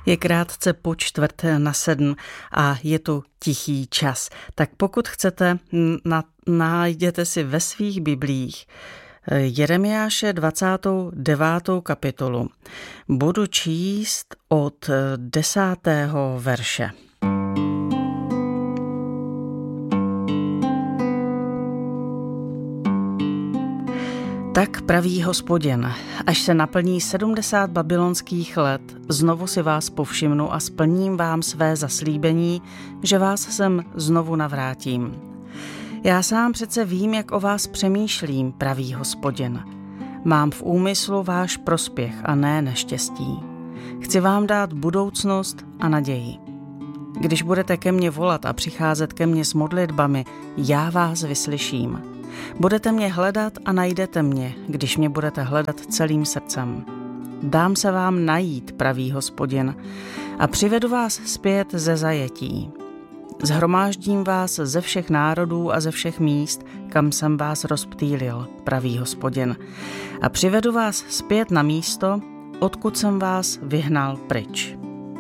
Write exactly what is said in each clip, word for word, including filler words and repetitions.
Je krátce po čtvrt na sedm a je tu tichý čas. Tak pokud chcete, na, najděte si ve svých biblích Jeremiáše dvacátou devátou kapitolu. Budu číst od desátého verše. Tak praví Hospodin, až se naplní sedmdesát babylonských let, znovu si vás povšimnu a splním vám své zaslíbení, že vás sem znovu navrátím. Já sám přece vím, jak o vás přemýšlím, praví Hospodin. Mám v úmyslu váš prospěch a ne neštěstí. Chci vám dát budoucnost a naději. Když budete ke mně volat a přicházet ke mně s modlitbami, já vás vyslyším. Budete mě hledat a najdete mě, když mě budete hledat celým srdcem. Dám se vám najít, praví Hospodin, a přivedu vás zpět ze zajetí. Zhromáždím vás ze všech národů a ze všech míst, kam jsem vás rozptýlil, praví Hospodin, a přivedu vás zpět na místo, odkud jsem vás vyhnal pryč.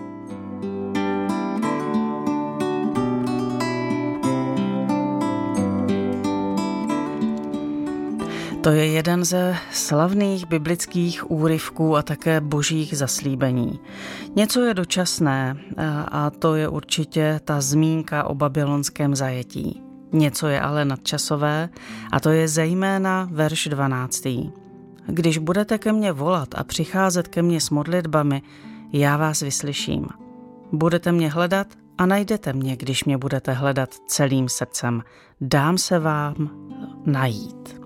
To je jeden ze slavných biblických úryvků a také božích zaslíbení. Něco je dočasné a to je určitě ta zmínka o babylonském zajetí. Něco je ale nadčasové a to je zejména verš dvanáctý. Když budete ke mně volat a přicházet ke mně s modlitbami, já vás vyslyším. Budete mě hledat a najdete mě, když mě budete hledat celým srdcem. Dám se vám najít.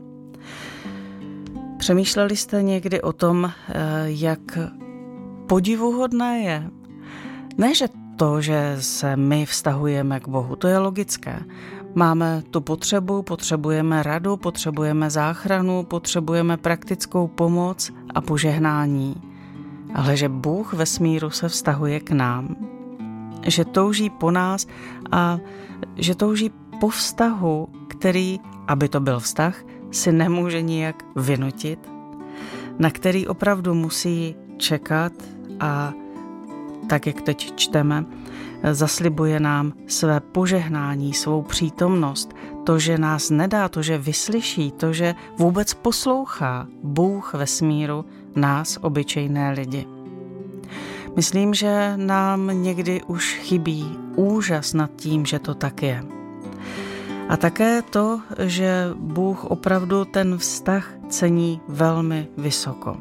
Přemýšleli jste někdy o tom, jak podivuhodné je? Ne, že to, že se my vztahujeme k Bohu, to je logické. Máme tu potřebu, potřebujeme radu, potřebujeme záchranu, potřebujeme praktickou pomoc a požehnání. Ale že Bůh vesmíru se vztahuje k nám, že touží po nás a že touží po vztahu, který, aby to byl vztah, si nemůže nijak vynutit, na který opravdu musí čekat a tak, jak teď čteme, zaslibuje nám své požehnání, svou přítomnost, to, že nás nedá, to, že vyslyší, to, že vůbec poslouchá Bůh vesmíru nás, obyčejné lidi. Myslím, že nám někdy už chybí úžas nad tím, že to tak je. A také to, že Bůh opravdu ten vztah cení velmi vysoko.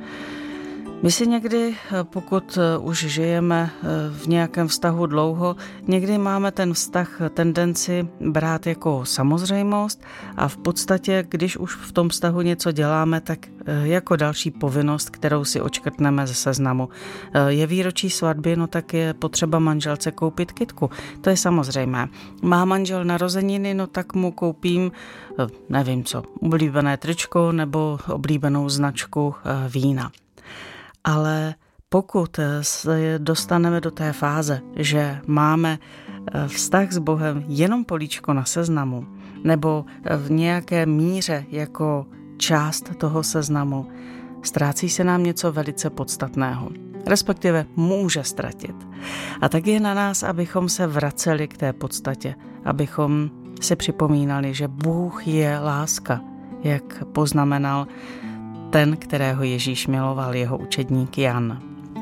My si někdy, pokud už žijeme v nějakém vztahu dlouho, někdy máme ten vztah tendenci brát jako samozřejmost a v podstatě, když už v tom vztahu něco děláme, tak jako další povinnost, kterou si odškrtneme ze seznamu. Je výročí svatby, no tak je potřeba manželce koupit kytku. To je samozřejmé. Má manžel narozeniny, no tak mu koupím, nevím co, oblíbené tričko nebo oblíbenou značku vína. Ale pokud se dostaneme do té fáze, že máme vztah s Bohem jenom políčko na seznamu nebo v nějaké míře jako část toho seznamu, ztrácí se nám něco velice podstatného. Respektive může ztratit. A tak je na nás, abychom se vraceli k té podstatě, abychom si připomínali, že Bůh je láska, jak poznamenal ten, kterého Ježíš miloval, jeho učedník Jan.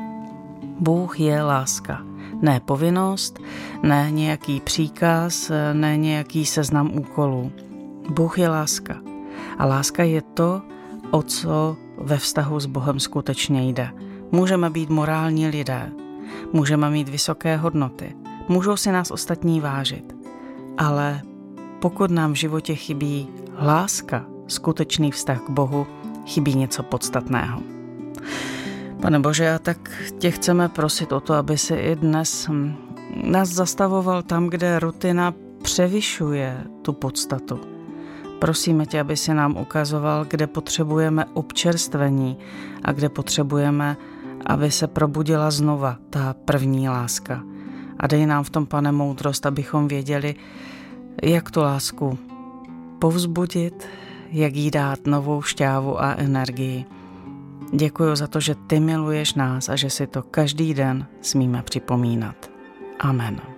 Bůh je láska. Ne povinnost, ne nějaký příkaz, ne nějaký seznam úkolů. Bůh je láska. A láska je to, o co ve vztahu s Bohem skutečně jde. Můžeme být morální lidé, můžeme mít vysoké hodnoty, můžou si nás ostatní vážit, ale pokud nám v životě chybí láska, skutečný vztah k Bohu, chybí něco podstatného. Pane Bože, a tak tě chceme prosit o to, aby si i dnes nás zastavoval tam, kde rutina převyšuje tu podstatu. Prosíme tě, aby si nám ukazoval, kde potřebujeme občerstvení a kde potřebujeme, aby se probudila znova ta první láska. A dej nám v tom, Pane, moudrost, abychom věděli, jak tu lásku povzbudit, jak jí dát novou šťávu a energii. Děkuji za to, že ty miluješ nás a že si to každý den smíme připomínat. Amen.